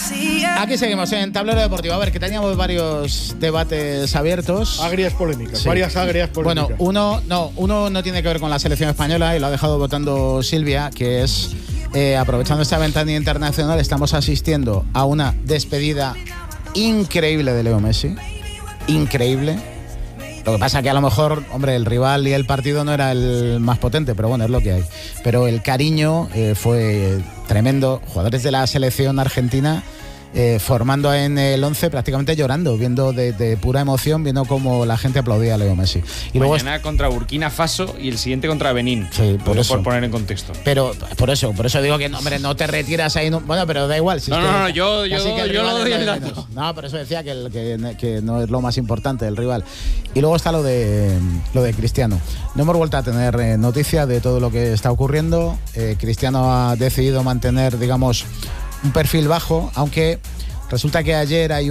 Aquí seguimos en Tablero Deportivo. A ver, que teníamos varios debates abiertos. Agrias polémicas, sí. Varias agrias polémicas. Bueno, uno no tiene que ver con la selección española y lo ha dejado votando Silvia, que es, aprovechando esta ventana internacional, estamos asistiendo a una despedida increíble de Leo Messi. Increíble. Lo que pasa que a lo mejor, hombre, el rival y el partido no era el más potente, pero bueno, es lo que hay. Pero el cariño fue tremendo. Jugadores de la selección argentina formando en el 11 prácticamente llorando, viendo de pura emoción, viendo cómo la gente aplaudía a Leo Messi. Y mañana luego contra Burkina Faso y el siguiente contra Benín. Sí, por poner en contexto. Pero por eso digo que, hombre, no te retiras ahí. Bueno, pero da igual. Si yo lo doy el dato. No, por eso decía que no es lo más importante el rival. Y luego está lo de Cristiano. No hemos vuelto a tener noticia de todo lo que está ocurriendo. Cristiano ha decidido mantener, digamos, un perfil bajo, aunque resulta que ayer hay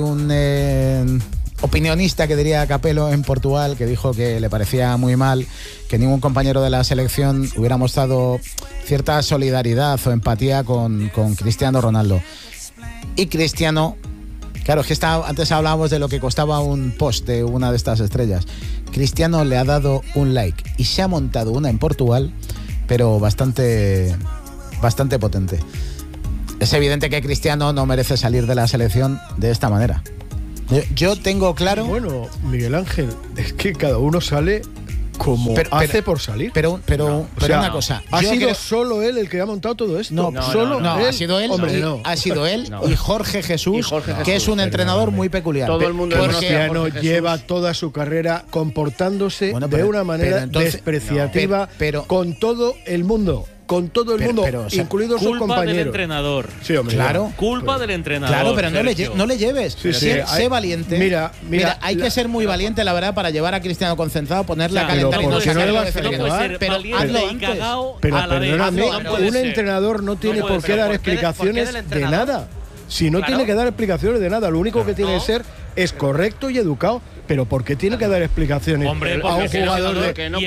un opinionista, que diría Capello, en Portugal, que dijo que le parecía muy mal que ningún compañero de la selección hubiera mostrado cierta solidaridad o empatía con Cristiano Ronaldo. Y Cristiano, claro, es que antes hablábamos de lo que costaba un post de una de estas estrellas. Cristiano le ha dado un like y se ha montado una en Portugal, pero bastante potente. Es evidente que Cristiano no merece salir de la selección de esta manera. Yo tengo claro... Bueno, Miguel Ángel, es que cada uno sale como hace por salir. Pero una cosa... ¿Ha sido solo él el que ha montado todo esto? No, ha sido él. Hombre, ha sido él y Jorge Jesús, que es un entrenador muy peculiar. Todo el mundo Cristiano lleva toda su carrera comportándose de una manera despreciativa con todo el mundo. Con todo el mundo, incluidos sus compañeros. Culpa del entrenador. Sí, hombre. Claro. Culpa del entrenador. Claro, pero no le lleves. Sé valiente. Mira, hay que ser muy valiente, la verdad, para llevar a Cristiano concentrado, ponerle a calentar y no pero hazlo antes. Pero perdóname, un entrenador no tiene por qué dar explicaciones de nada. Si no tiene que dar explicaciones de nada, lo único que tiene que ser es correcto y educado. Pero ¿por qué tiene que dar explicaciones a un jugador lo que no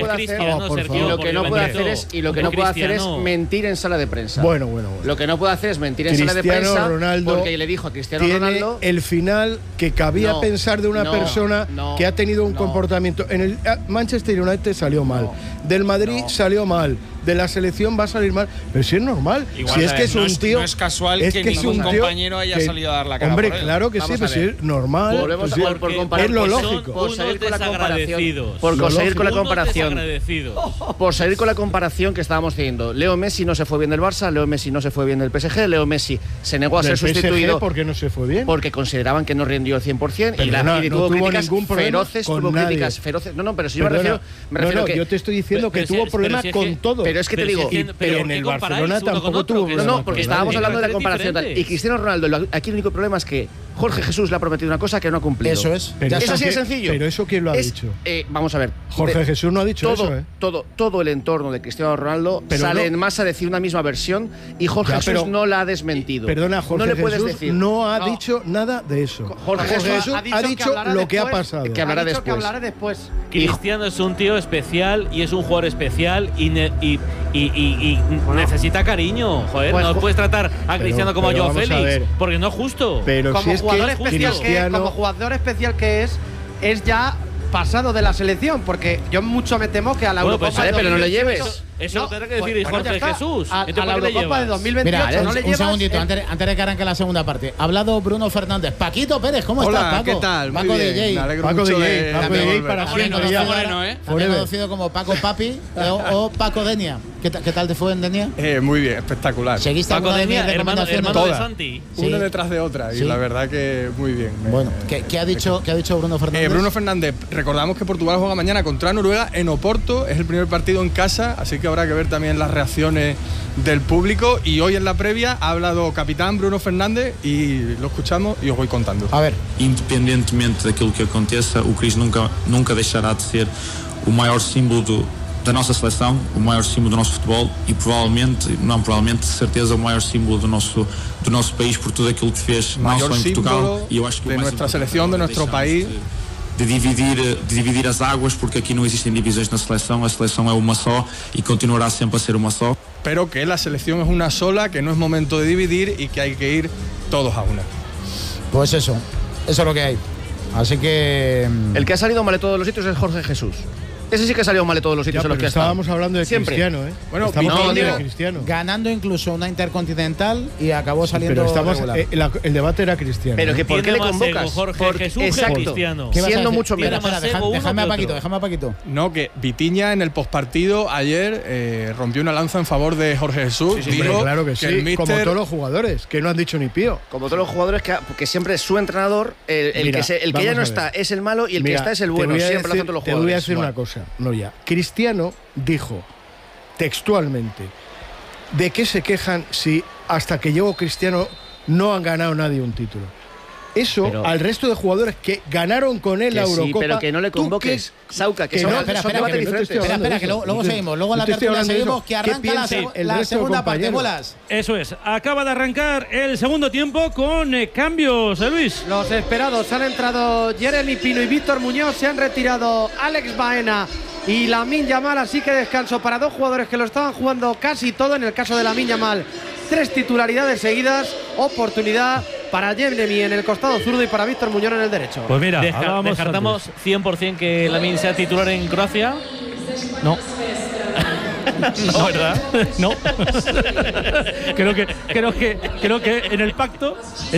puede hacer es mentir en sala de prensa? Bueno. Lo que no puede hacer es mentir en sala de prensa, Ronaldo, porque le dijo a Cristiano Ronaldo el final que cabía pensar de una persona que ha tenido un comportamiento. En el Manchester United salió mal, del Madrid salió mal, de la selección va a salir mal, pero si es normal. Igual, si es que es un tío, no es casual que ningún compañero haya salido a dar la cara. Hombre, por él. Claro que sí, pero si es normal. Volvemos por comparar. Es lo lógico. Por seguir con la comparación. Por seguir con la comparación. Por seguir con la comparación que estábamos teniendo. Leo Messi no se fue bien del Barça, Leo Messi no se fue bien del PSG, Leo Messi se negó a ser sustituido. ¿Por qué no se fue bien? Porque consideraban que no rindió el 100% y tuvo críticas feroces. Tuvo críticas feroces. No, pero si yo me refiero que. Yo te estoy diciendo que tuvo problemas con todo. Pero es que te digo. Pero en el Barcelona tampoco tuvo problemas. No, porque estábamos hablando de la comparación. Y Cristiano Ronaldo, aquí el único problema es que Jorge Jesús le ha prometido una cosa que no ha cumplido. Eso es. Es así de sencillo. Pero eso quién lo ha dicho. Vamos a ver. Jorge Jesús no ha dicho eso, Todo el entorno de Cristiano Ronaldo sale en masa a decir una misma versión y Jorge Jesús no la ha desmentido. Perdona, Jorge Jesús no ha dicho nada de eso. Jorge Jesús ha dicho lo que ha pasado. Que hablará después. Cristiano es un tío especial y es un jugador especial y necesita cariño. Joder, no puedes tratar a Cristiano como a Joao Félix, porque no es justo. Pero como jugador especial que es ya pasado de la selección, porque yo mucho me temo que a la Eurocopa pero no le lleves. Eso lo tendrá que decir Jorge Jesús. A la Eurocopa de 2028 no le llevas. Un segundito, antes de que arranque la segunda parte. Ha hablado Bruno Fernández. Paquito Pérez, ¿cómo estás, Paco? ¿Qué tal? Paco DJ. Me alegro mucho de para siempre. También conocido como Paco Papi o Paco Denia. ¿Qué tal te fue en Denia? Muy bien, espectacular. ¿Seguiste Paco Denia, hermano de Santi? Una detrás de otra y la verdad que muy bien. Bueno, ¿qué ha dicho Bruno Fernández? Bruno Fernández, recordamos que Portugal juega mañana contra Noruega en Oporto. Es el primer partido en casa, así que habrá que ver también las reacciones del público. Y hoy en la previa ha hablado capitán Bruno Fernández y lo escuchamos y os voy contando. A ver. Independentemente daquilo que aconteça, o Cris nunca deixará de ser o maior símbolo da nossa seleção, o maior símbolo do nosso futebol e provavelmente, de certeza, o maior símbolo do nosso país por tudo aquilo que fez, não só em Portugal. E eu acho que de nuestra selección, de nuestro país. De dividir as águas, porque aqui não existem divisões na seleção, a seleção é uma só e continuará sempre a ser uma só. Pero que la selección es una sola, que no es momento de dividir y que hay que ir todos a una. Pues eso es lo que hay. Así que el que ha salido mal de todos los sitios es Jorge Jesús. Ese sí que ha salido mal de todos los sitios en los que estábamos hablando de siempre. Cristiano, ¿eh? Bueno, estamos hablando de Cristiano. Ganando incluso una Intercontinental y acabó saliendo el debate era Cristiano. Pero que ¿por qué le convocas? Jorge Jesús exacto. Cristiano. Siendo mucho menos. Déjame a Paquito. No, que Vitiña en el postpartido ayer rompió una lanza en favor de Jorge Jesús. Sí, dijo claro que sí, el míster, como todos los jugadores, que no han dicho ni pío. Como todos los jugadores, que siempre es su entrador, el que ya no está es el malo y el que está es el bueno. Siempre lo hacen todos los jugadores. Te voy a decir una cosa, no ya. Cristiano dijo textualmente: ¿de qué se quejan si hasta que llegó Cristiano no han ganado nadie un título? Eso pero, al resto de jugadores que ganaron con él la Eurocopa. Sí, pero que no le convoques, Sauca, que son debates diferentes. Espera, que luego seguimos. Luego en la tertulia seguimos, que arranca la segunda parte. Bolas. Eso es. Acaba de arrancar el segundo tiempo con cambios, Luis. Los esperados. Han entrado Jeremy Pino y Víctor Muñoz. Se han retirado Alex Baena y Lamine Yamal. Así que descanso para dos jugadores que lo estaban jugando casi todo. En el caso de Lamine Yamal, 3 titularidades seguidas. Oportunidad para Jeremy en el costado zurdo y para Víctor Muñoz en el derecho. Pues mira, descartamos 100% que Lamine sea titular en Croacia. No. No, ¿verdad? No. creo que en el pacto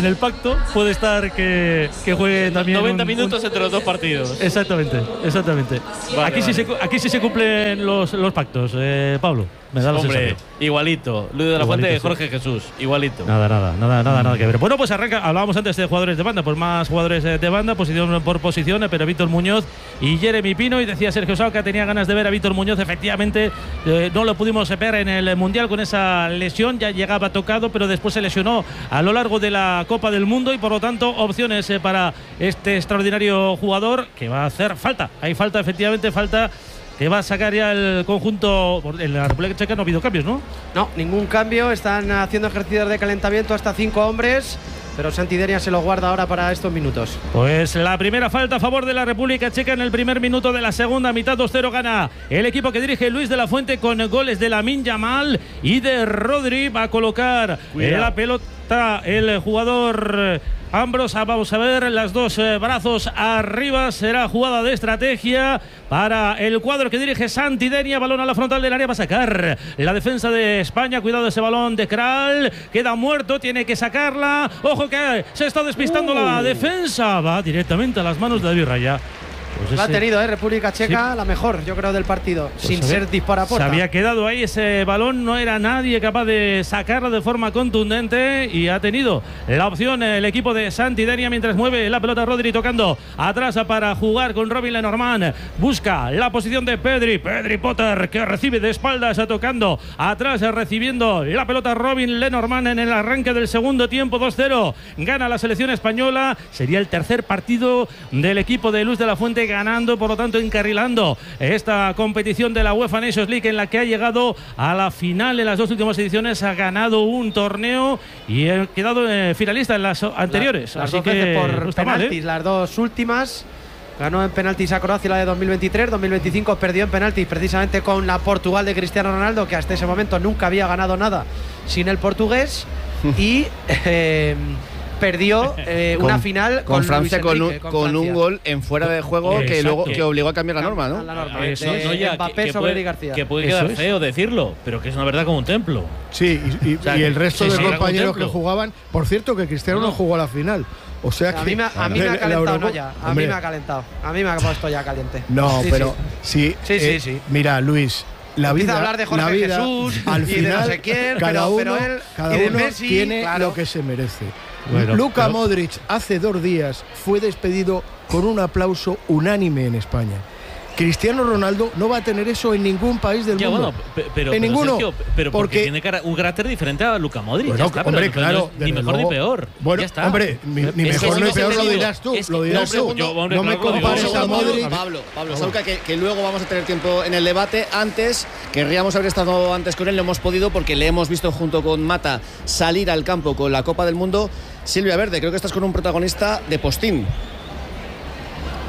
puede estar que juegue también 90 minutos entre los dos partidos. Exactamente. Vale, aquí sí se cumplen los pactos, Pablo. Me da la sensación. Igualito. Luis de la Fuente de Jorge Jesús. Igualito. Nada que ver. Bueno, pues arranca. Hablábamos antes de jugadores de banda, pues más jugadores de banda, posición por posición, pero Víctor Muñoz y Jeremy Pino. Y decía Sergio Sau que tenía ganas de ver a Víctor Muñoz. Efectivamente, no lo pudimos ver en el Mundial con esa lesión. Ya llegaba tocado, pero después se lesionó a lo largo de la Copa del Mundo y por lo tanto opciones para este extraordinario jugador que va a hacer falta. Hay falta, efectivamente, falta. Que va a sacar ya el conjunto. En la República Checa no ha habido cambios, ¿no? No, ningún cambio. Están haciendo ejercicios de calentamiento hasta 5 hombres. Pero Santidenia se lo guarda ahora para estos minutos. Pues la primera falta a favor de la República Checa en el primer minuto de la segunda mitad. 2-0 gana el equipo que dirige Luis de la Fuente con goles de Lamine Yamal y de Rodri. Va a colocar la pelota el jugador Ambrosa. Vamos a ver, las dos brazos arriba. Será jugada de estrategia para el cuadro que dirige Santidenia. Balón a la frontal del área. Va a sacar la defensa de España. Cuidado ese balón de Kral. Queda muerto. Tiene que sacarla. Ojo que se está despistando la defensa. Va directamente a las manos de David Raya. Pues la ha tenido, República Checa, sí, la mejor, yo creo, del partido, pues sin ser disparapuerta. Se había quedado ahí ese balón, no era nadie capaz de sacarlo de forma contundente y ha tenido la opción el equipo de Santidenia mientras mueve la pelota Rodri tocando atrás para jugar con Robin Lenormand. Busca la posición de Pedri Potter, que recibe de espaldas tocando atrás, recibiendo la pelota Robin Lenormand en el arranque del segundo tiempo. 2-0, gana la selección española. Sería el tercer partido del equipo de Luis de la Fuente ganando, por lo tanto encarrilando esta competición de la UEFA Nations League en la que ha llegado a la final en las dos últimas ediciones, ha ganado un torneo y ha quedado finalista en las anteriores. Las así dos que por no está penaltis, mal, las dos últimas. Ganó en penaltis a Croacia la de 2023, 2025 perdió en penaltis precisamente con la Portugal de Cristiano Ronaldo, que hasta ese momento nunca había ganado nada sin el portugués, y perdió una final con Francia con un gol en fuera de juego que luego que obligó a cambiar la norma, ¿no? La norma. Mbappé sobre Di García. Que puede quedar feo decirlo, pero que es una verdad como un templo. Sí, y el resto de compañeros que jugaban, por cierto, que Cristiano no jugó a la final. O sea que a mí me ha calentado, no ya. A mí me ha calentado. A mí me ha puesto ya caliente. No, pero sí. Mira, Luis, la vida, hablar de Jorge Jesús al final, y de no sé quién, cada uno Messi, tiene lo que se merece. Bueno, Luka Modric hace 2 días fue despedido con un aplauso unánime en España. Cristiano Ronaldo no va a tener eso en ningún país del mundo. Pero en ninguno. Sergio, pero porque tiene un carácter diferente a Luka Modric. Bueno, está, hombre, claro. Ni mejor ni peor. Bueno, ya está. Hombre, ni mejor ni peor lo dirás tú. No me compares a Modric. Pablo, Sauca, que luego vamos a tener tiempo en el debate. Antes, querríamos haber estado antes con él. No hemos podido porque le hemos visto junto con Mata salir al campo con la Copa del Mundo. Silvia Verde, creo que estás con un protagonista de postín.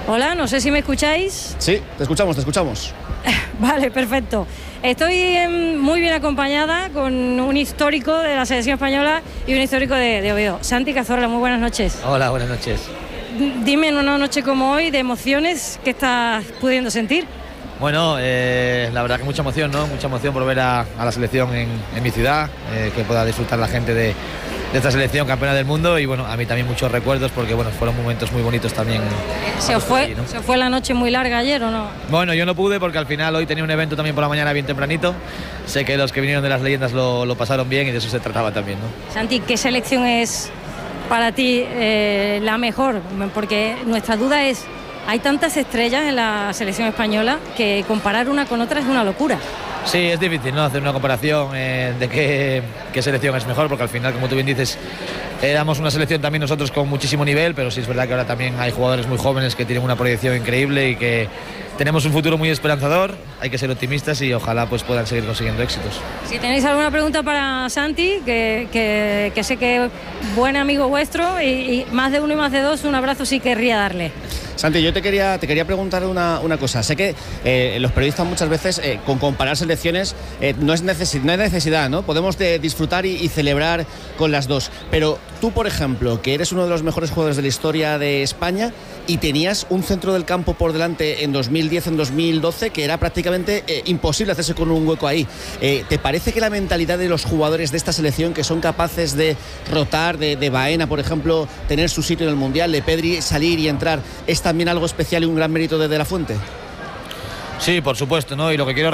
Hola, no sé si me escucháis. Sí, te escuchamos. Vale, perfecto. Estoy muy bien acompañada con un histórico de la selección española y un histórico de Oviedo. Santi Cazorla, muy buenas noches. Hola, buenas noches. Dime, en una noche como hoy, de emociones, ¿qué estás pudiendo sentir? Bueno, la verdad que mucha emoción, ¿no? Mucha emoción por ver a la selección en mi ciudad, que pueda disfrutar la gente de esta selección campeona del mundo, y bueno, a mí también muchos recuerdos porque bueno, fueron momentos muy bonitos también. ¿Se os fue la noche muy larga ayer o no? Bueno, yo no pude porque al final hoy tenía un evento también por la mañana bien tempranito. Sé que los que vinieron de las leyendas lo pasaron bien y de eso se trataba también, ¿no? Santi, ¿qué selección es para ti la mejor? Porque nuestra duda es, hay tantas estrellas en la selección española que comparar una con otra es una locura. Sí, es difícil, ¿no?, hacer una comparación de qué selección es mejor, porque al final, como tú bien dices, éramos una selección también nosotros con muchísimo nivel, pero sí es verdad que ahora también hay jugadores muy jóvenes que tienen una proyección increíble y que tenemos un futuro muy esperanzador. Hay que ser optimistas y ojalá pues puedan seguir consiguiendo éxitos. Si tenéis alguna pregunta para Santi, que sé que es buen amigo vuestro y más de uno y más de dos, un abrazo sí querría darle. Santi, yo te quería preguntar una cosa. Sé que los periodistas muchas veces con comparar selecciones no hay necesidad, ¿no? Podemos disfrutar y celebrar con las dos. Pero tú, por ejemplo, que eres uno de los mejores jugadores de la historia de España y tenías un centro del campo por delante en 2010, en 2012, que era prácticamente imposible hacerse con un hueco ahí. ¿Te parece que la mentalidad de los jugadores de esta selección, que son capaces de rotar, de Baena, por ejemplo, tener su sitio en el Mundial, de Pedri salir y entrar, es también algo especial y un gran mérito de la Fuente? Sí, por supuesto, ¿no? Y lo que quiero